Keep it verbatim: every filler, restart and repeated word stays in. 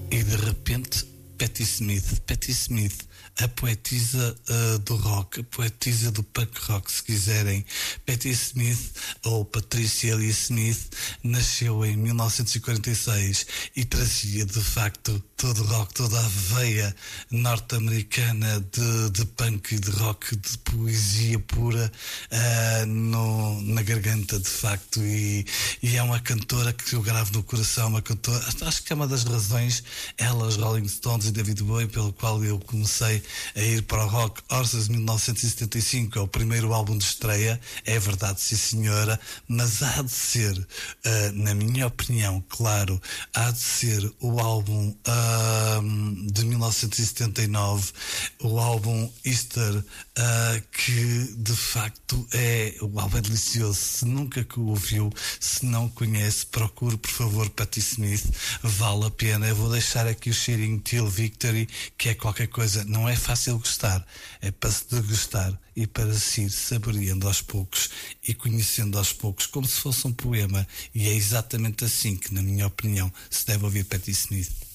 e de repente Patti Smith, Patti Smith, a poetisa uh, do rock, a poetisa do punk rock, se quiserem. Patti Smith, ou Patricia Lee Smith, nasceu em mil novecentos e quarenta e seis e trazia de facto todo o rock, toda a veia norte-americana de, de punk e de rock, de poesia pura uh, no, na garganta, de facto, e, e é uma cantora que eu gravo no coração, uma cantora, acho que é uma das razões, ela, os Rolling Stones e David Bowie, pelo qual eu comecei a ir para o rock. Horses mil novecentos e setenta e cinco é o primeiro álbum de estreia, é verdade, sim senhora, mas há de ser, uh, na minha opinião, claro, há de ser o álbum uh, de mil novecentos e setenta e nove, o álbum Easter, uh, que de facto é, o álbum é delicioso. Se nunca que o ouviu, se não conhece, procure por favor Patti Smith, vale a pena. Eu vou deixar aqui o cheirinho Till Victory, que é qualquer coisa, não é fácil gostar, é para se degustar e para se ir saboreando aos poucos e conhecendo aos poucos, como se fosse um poema, e é exatamente assim que, na minha opinião, se deve ouvir Patti Smith.